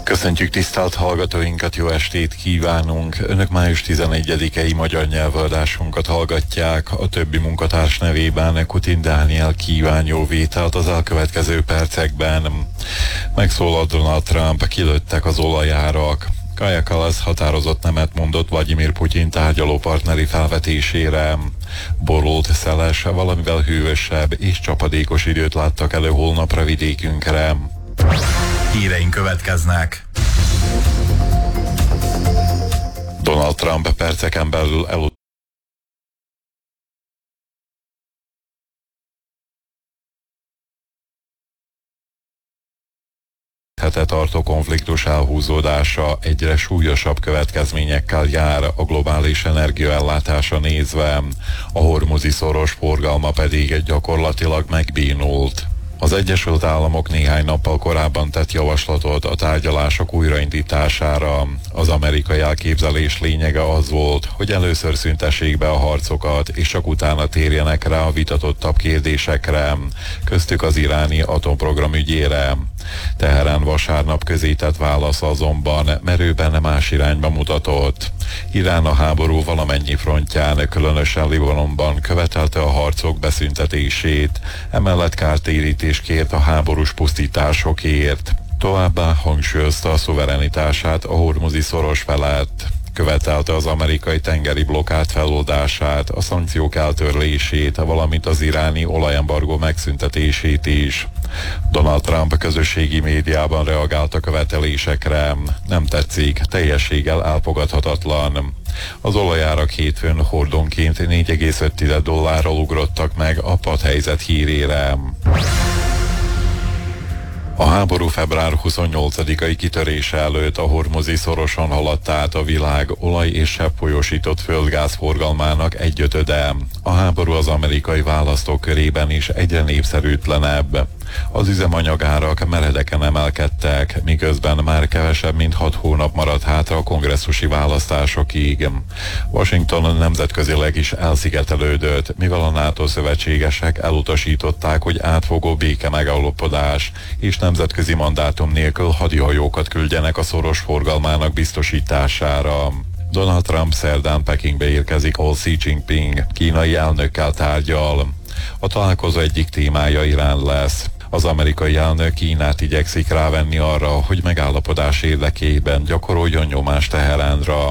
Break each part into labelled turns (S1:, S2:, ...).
S1: Köszöntjük tisztelt hallgatóinkat, jó estét kívánunk! Önök május 11-i magyar nyelvadásunkat hallgatják. A többi munkatárs nevében Kutin Dániel kíván jó vételt az elkövetkező percekben. Megszólalt Donald Trump, kilőttek az olajárak. Kaja Kallas határozott nemet mondott Vladimir Putyin tárgyalópartneri felvetésére. Borult, szeles, valamivel hűvösebb és csapadékos időt láttak elő holnapra vidékünkre.
S2: Híreink következnek.
S1: Donald Trump perceken belül hete tartó konfliktus elhúzódása egyre súlyosabb következményekkel jár a globális energiaellátása nézve, a hormuzi szoros forgalma pedig gyakorlatilag megbénult. Az Egyesült Államok néhány nappal korábban tett javaslatot a tárgyalások újraindítására. Az amerikai elképzelés lényege az volt, hogy először szüntessék be a harcokat, és csak utána térjenek rá a vitatottabb kérdésekre, köztük az iráni atomprogram ügyére. Teherán vasárnap közé tett válasz azonban merőben más irányba mutatott. Irán a háború valamennyi frontján, különösen Libanonban követelte a harcok beszüntetését, emellett kártérítést kért a háborús pusztításokért. Továbbá hangsúlyozta a szuverenitását a hormuzi szoros felett. Követelte az amerikai tengeri blokkád feloldását, a szankciók eltörlését, valamint az iráni olajembargó megszüntetését is. Donald Trump közösségi médiában reagált a követelésekre. Nem tetszik, teljességgel elfogadhatatlan. Az olajárak hétfőn hordonként $4,5 ugrottak meg a padhelyzet hírére. A háború február 28-ai kitörése előtt a hormuzi szoroson haladt át a világ olaj- és seppfolyósított földgáz forgalmának 1/5. A háború az amerikai választók körében is egyre népszerűtlenebb. Az üzemanyagárak meredeken emelkedtek, miközben már kevesebb mint 6 hónap maradt hátra a kongresszusi választásokig. Washington nemzetközileg is elszigetelődött, mivel a NATO szövetségesek elutasították, hogy átfogó béke megállapodás és nemzetközi mandátum nélkül hadihajókat küldjenek a szoros forgalmának biztosítására. Donald Trump szerdán Pekingbe érkezik, ahol Xi Jinping kínai elnökkel tárgyal. A találkozó egyik témája Irán lesz. Az amerikai elnök Kínát igyekszik rávenni arra, hogy megállapodás érdekében gyakoroljon nyomást Teheránra.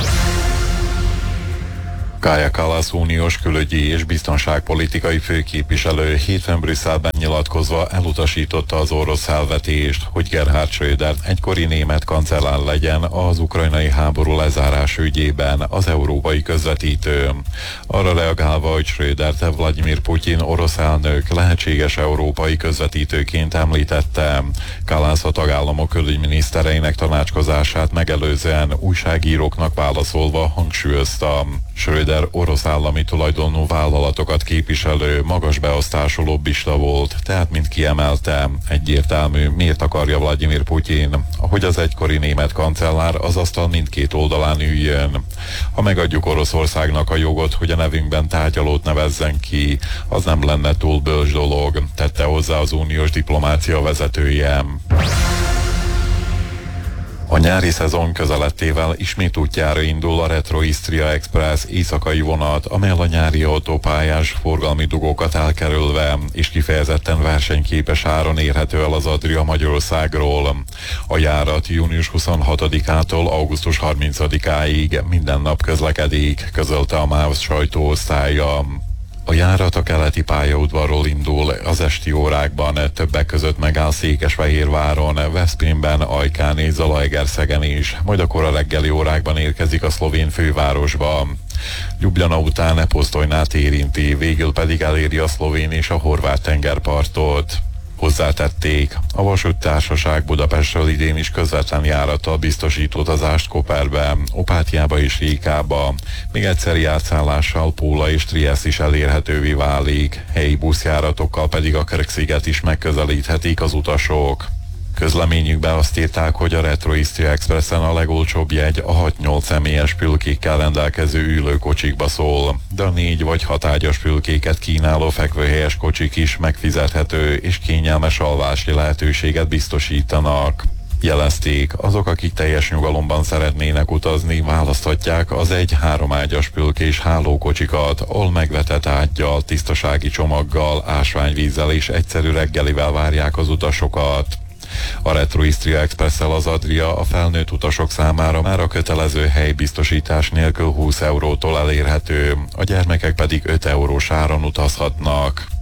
S1: Kaja Kallas uniós külügyi és biztonságpolitikai főképviselő hétfőn Brüsszelben nyilatkozva elutasította az orosz elvetést, hogy Gerhard Schröder egykori német kancellár legyen az ukrajnai háború lezárás ügyében az európai közvetítő. Arra reagálva, hogy Schrödert Vladimir Putyin orosz elnök lehetséges európai közvetítőként említette, Kallas a tagállamok külügyminisztereinek tanácskozását megelőzően újságíróknak válaszolva hangsúlyozta: Schröder orosz állami tulajdonú vállalatokat képviselő, magas beosztású lobbista volt, tehát mint kiemelte, egyértelmű, miért akarja Vladimir Putyin, hogy az egykori német kancellár az asztal mindkét oldalán üljön. Ha megadjuk Oroszországnak a jogot, hogy a nevünkben tárgyalót nevezzen ki, az nem lenne túl bölcs dolog, tette hozzá az uniós diplomácia vezetője. A nyári szezon közelettével ismét útjára indul a Retro Istria Express éjszakai vonat, amely a nyári autópályás forgalmi dugókat elkerülve és kifejezetten versenyképes áron érhető el az Adria Magyarországról. A járat június 26-ától augusztus 30-áig minden nap közlekedik, közölte a MÁV sajtóosztálya. A járat a keleti pályaudvarról indul, az esti órákban többek között megáll Székesfehérváron, Veszprémben, Ajkán és Zalaegerszegen is, majd a kora reggeli órákban érkezik a szlovén fővárosba. Ljubljana után Posztojnát érinti, végül pedig eléri a szlovén és a horvát tengerpartot. Hozzátették, a vasúttársaság Budapestről idén is közvetlen járattal biztosít utazást Koperbe, Opátiába és Rékába, még egyszeri átszállással Póla és Trieste is elérhetővé válik, helyi buszjáratokkal pedig a Krk-sziget is megközelíthetik az utasok. Közleményükben azt írták, hogy a Retro Istria Expressen a legolcsóbb jegy a 6-8 személyes fülkékkel rendelkező ülőkocsikba szól, de a 4 vagy 6 ágyas fülkéket kínáló fekvőhelyes kocsik is megfizethető és kényelmes alvási lehetőséget biztosítanak. Jelezték, azok, akik teljes nyugalomban szeretnének utazni, választhatják az 1-3 ágyas fülkés hálókocsikat, ahol megvetett ággyal, tisztasági csomaggal, ásványvízzel és egyszerű reggelivel várják az utasokat. A Retro Istria Expresszel az Adria a felnőtt utasok számára már a kötelező helybiztosítás nélkül 20 eurótól elérhető, a gyermekek pedig 5 eurós áron utazhatnak.